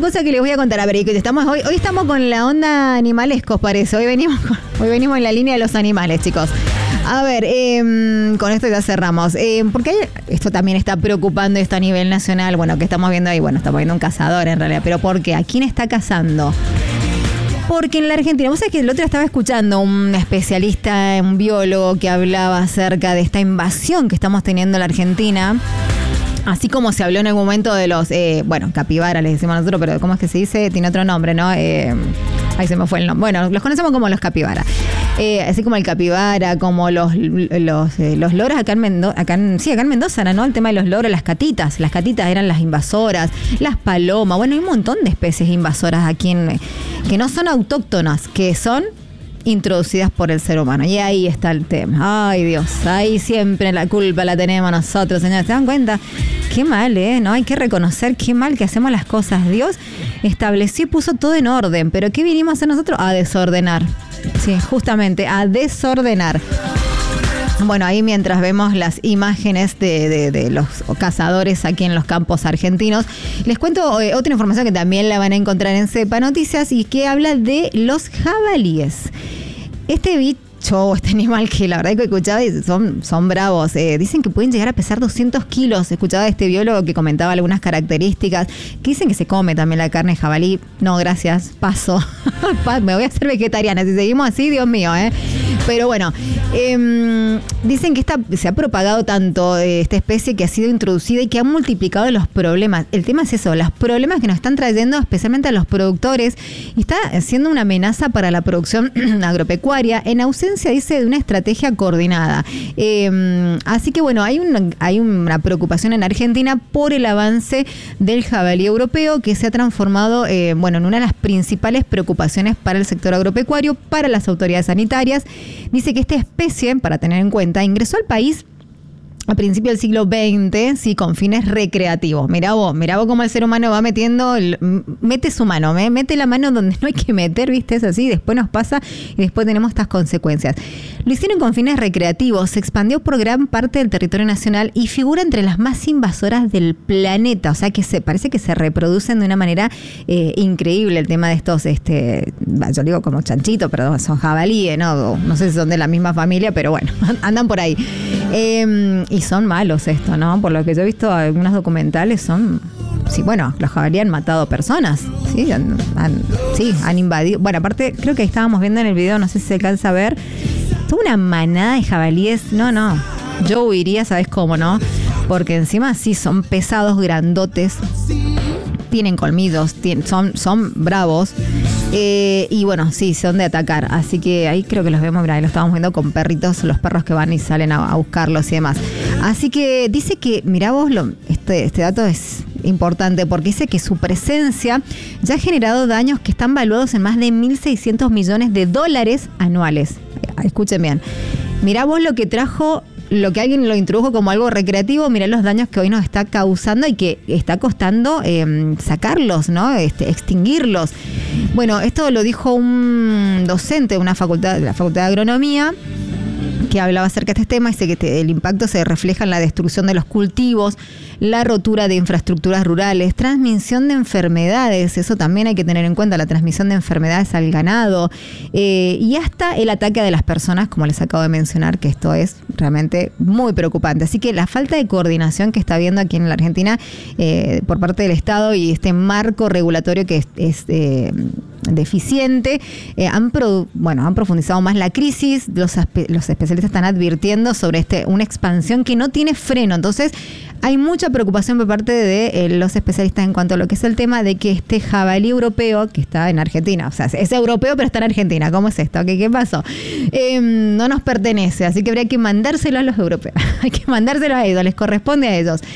cosa que les voy a contar. A ver, hoy estamos con la onda animalescos, parece. Hoy venimos en la línea de los animales, chicos. A ver, con esto ya cerramos. Porque esto también está preocupando esto a nivel nacional. Bueno, que estamos viendo ahí, estamos viendo un cazador en realidad. ¿Pero por qué? ¿A quién está cazando? Porque en la Argentina, vos sabés que el otro día estaba escuchando un especialista, un biólogo que hablaba acerca de esta invasión que estamos teniendo en la Argentina. Así como se habló en algún momento de los, capibaras, les decimos nosotros, pero ¿cómo es que se dice? Tiene otro nombre, ¿no? Ahí se me fue el nombre. Bueno, los conocemos como los capibaras. Así como el capibara, como los loros acá en Mendoza, ¿no? El tema de los loros, las catitas. Las catitas eran las invasoras, las palomas. Bueno, hay un montón de especies invasoras aquí que no son autóctonas, que son introducidas por el ser humano. Y ahí está el tema. Ay, Dios, ahí siempre la culpa la tenemos nosotros, señores. ¿Se dan cuenta? Qué mal, ¿no? Hay que reconocer qué mal que hacemos las cosas. Dios estableció y puso todo en orden. ¿Pero qué vinimos a hacer nosotros? A desordenar. Sí, justamente, a desordenar. Bueno, ahí mientras vemos las imágenes de los cazadores aquí en los campos argentinos, les cuento otra información que también la van a encontrar en Cepa Noticias y que habla de los jabalíes. Este animal que la verdad que escuchaba y son bravos. Dicen que pueden llegar a pesar 200 kilos. Escuchaba de este biólogo que comentaba algunas características, que dicen que se come también la carne de jabalí. No, gracias, paso. Me voy a hacer vegetariana. Si seguimos así, Dios mío, Pero bueno, dicen que se ha propagado tanto esta especie que ha sido introducida y que ha multiplicado los problemas. El tema es eso, los problemas que nos están trayendo especialmente a los productores, y está siendo una amenaza para la producción agropecuaria en ausencia, dice, de una estrategia coordinada. Así que bueno, hay una preocupación en Argentina por el avance del jabalí europeo, que se ha transformado en una de las principales preocupaciones para el sector agropecuario, para las autoridades sanitarias. Dice que esta especie, para tener en cuenta, ingresó al país a principios del siglo XX, sí, con fines recreativos. Mirá vos cómo el ser humano va mete su mano, mete la mano donde no hay que meter, ¿viste? Es así, después nos pasa y después tenemos estas consecuencias. Lo hicieron con fines recreativos, se expandió por gran parte del territorio nacional y figura entre las más invasoras del planeta. O sea que parece que se reproducen de una manera increíble el tema de estos, yo digo como chanchito, pero son jabalíes, ¿no? No sé si son de la misma familia, pero bueno, andan por ahí. Y son malos esto, ¿no? Por lo que yo he visto algunos documentales sí, los jabalíes han matado personas, ¿sí? Han invadido. Bueno, aparte, creo que estábamos viendo en el video, no sé si se alcanza a ver, toda una manada de jabalíes. No, yo huiría, ¿sabes cómo, no? Porque encima sí son pesados, grandotes, tienen colmillos, son bravos. Y bueno, sí, son de atacar. Así que ahí creo que los vemos, ahí lo estábamos viendo con perritos, los perros que van y salen a buscarlos y demás. Así que dice que, mirá vos, este dato es importante porque dice que su presencia ya ha generado daños que están valuados en más de 1.600 millones de dólares anuales. Escuchen bien. Mirá vos lo que alguien lo introdujo como algo recreativo, mirá los daños que hoy nos está causando y que está costando sacarlos, ¿no? Extinguirlos. Bueno, esto lo dijo un docente de la Facultad de Agronomía, que hablaba acerca de este tema. Dice que el impacto se refleja en la destrucción de los cultivos, la rotura de infraestructuras rurales, transmisión de enfermedades, eso también hay que tener en cuenta, la transmisión de enfermedades al ganado, y hasta el ataque de las personas, como les acabo de mencionar, que esto es realmente muy preocupante. Así que la falta de coordinación que está habiendo aquí en la Argentina por parte del Estado y este marco regulatorio que es deficiente, han profundizado más la crisis. Los especialistas están advirtiendo sobre una expansión que no tiene freno. Entonces hay mucha preocupación por parte de los especialistas en cuanto a lo que es el tema de que este jabalí europeo, que está en Argentina, o sea, es europeo pero está en Argentina. ¿Cómo es esto? ¿Qué pasó? No nos pertenece, así que habría que mandárselo a los europeos. Hay que mandárselo a ellos, les corresponde a ellos.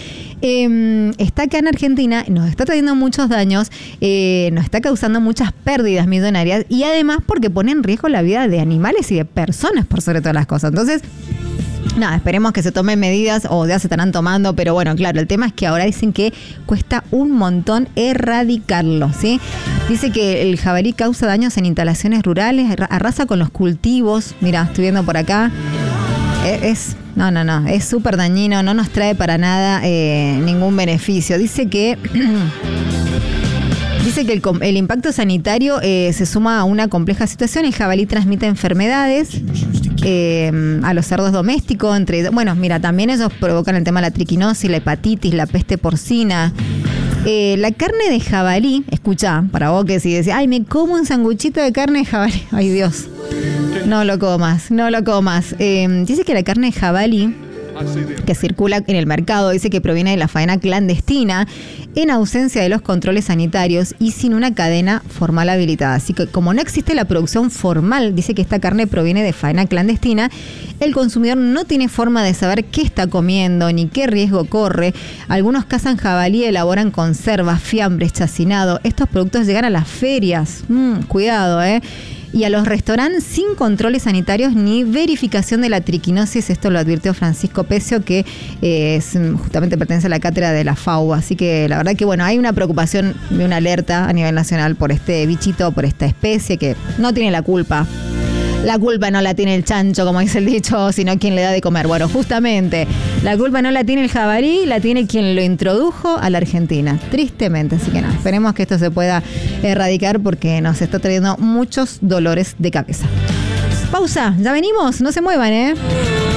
Está acá en Argentina, nos está trayendo muchos daños, nos está causando muchas pérdidas millonarias y además porque pone en riesgo la vida de animales y de personas por sobre todas las cosas. Entonces, nada, esperemos que se tomen medidas o ya se estarán tomando, pero bueno, claro, el tema es que ahora dicen que cuesta un montón erradicarlo, ¿sí? Dice que el jabalí causa daños en instalaciones rurales, arrasa con los cultivos. Mira, estoy viendo por acá. No, es súper dañino, no nos trae para nada ningún beneficio. Dice que Dice que el impacto sanitario se suma a una compleja situación. El jabalí transmite enfermedades a los cerdos domésticos. Bueno, mira, también esos provocan el tema de la triquinosis, la hepatitis, la peste porcina. La carne de jabalí, escuchá, para vos que si decís, ay, me como un sanguchito de carne de jabalí. Ay, Dios, no lo comas, no lo comas. Dice que la carne de jabalí que circula en el mercado, dice que proviene de la faena clandestina en ausencia de los controles sanitarios y sin una cadena formal habilitada. Así que como no existe la producción formal, dice que esta carne proviene de faena clandestina, el consumidor no tiene forma de saber qué está comiendo ni qué riesgo corre. Algunos cazan jabalí, elaboran conservas, fiambres, chacinado. Estos productos llegan a las ferias. Cuidado, y a los restaurantes sin controles sanitarios ni verificación de la triquinosis. Esto lo advirtió Francisco Pecio, que justamente pertenece a la cátedra de la FAO. Así que la verdad que bueno, hay una preocupación de una alerta a nivel nacional por este bichito, por esta especie que no tiene la culpa. La culpa no la tiene el chancho, como dice el dicho, sino quien le da de comer. Bueno, justamente, la culpa no la tiene el jabalí, la tiene quien lo introdujo a la Argentina. Tristemente, así que no, esperemos que esto se pueda erradicar porque nos está trayendo muchos dolores de cabeza. Pausa, ya venimos, no se muevan,